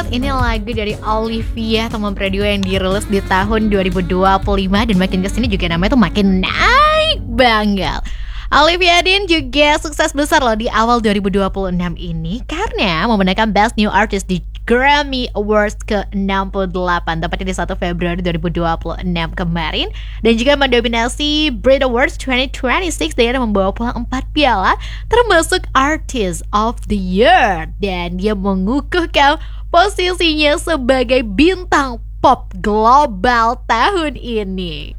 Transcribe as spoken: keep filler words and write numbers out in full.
ini lagu dari Olivia teman radio yang dirilis di tahun dua ribu dua puluh lima. Dan makin kesini juga namanya tuh makin naik banget. Olivia Dean juga sukses besar loh di awal dua ribu dua puluh enam ini karena memenangkan Best New Artist di Grammy Awards ke enam puluh delapan tepatnya di satu Februari dua ribu dua puluh enam kemarin, dan juga mendominasi Brit Awards dua ribu dua puluh enam dengan membawa pulang empat piala termasuk Artist of the Year, dan dia mengukuhkan posisinya sebagai bintang pop global tahun ini.